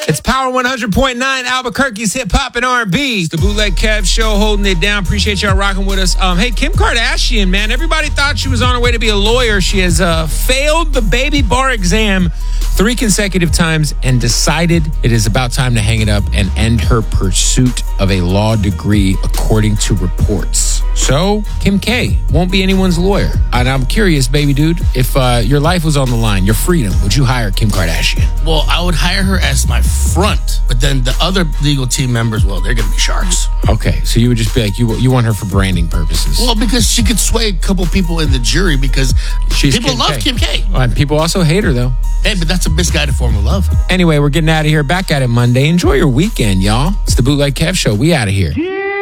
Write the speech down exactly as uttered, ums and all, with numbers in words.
It's Power one hundred point nine, Albuquerque's hip hop and R and B. It's the Bootleg Kev Show, holding it down. Appreciate y'all rocking with us. Um, hey, Kim Kardashian, man, everybody thought she was on her way to be a lawyer. She has uh, failed the baby bar exam three consecutive times and decided it is about time to hang it up and end her pursuit of a law degree, according to reports. So, Kim K won't be anyone's lawyer. And I'm curious, baby dude, if uh, your life was on the line, your freedom, would you hire Kim Kardashian? Well, I would hire her as my front, but then the other legal team members, well, they're going to be sharks. Okay, so you would just be like, you you want her for branding purposes. Well, because she could sway a couple people in the jury because She's people Kim love K. Kim K. Well, and people also hate her, though. Hey, but that's a misguided form of love. Anyway, we're getting out of here. Back at it Monday. Enjoy your weekend, y'all. It's the Bootleg Kev Show. We out of here. Yeah.